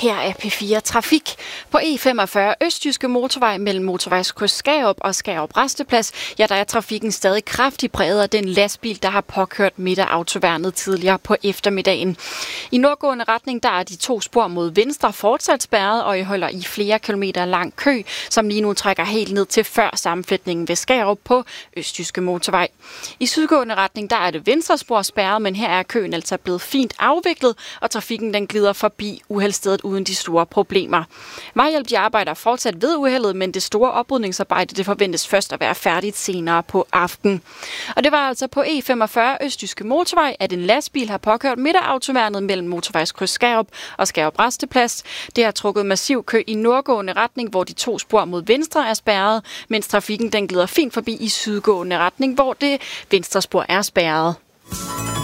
Her er P4 Trafik. På E45 Østjyske Motorvej mellem Motorvejskryds Skærup og Skærup Rasteplads, ja, der er trafikken stadig kraftigt præget af den lastbil, der har påkørt midt af autoværnet tidligere på eftermiddagen. I nordgående retning, der er de to spor mod venstre fortsat spærret, og I holder i flere kilometer lang kø, som lige nu trækker helt ned til før sammenfletningen ved Skærup på Østjyske Motorvej. I sydgående retning, der er det venstre spor spærret, men her er køen altså blevet fint afviklet, og trafikken den glider forbi uheldsstedet uden de store problemer. Vejhjælp de arbejder fortsat ved uheldet, men det store oprydningsarbejde det forventes først at være færdigt senere på aftenen. Og det var altså på E45 Østjyske Motorvej, at en lastbil har påkørt midt af autoværnet mellem Motorvejskryds Skærup og Skærup Rasteplads. Det har trukket massiv kø i nordgående retning, hvor de to spor mod venstre er spærret, mens trafikken den glider fint forbi i sydgående retning, hvor det venstre spor er spærret.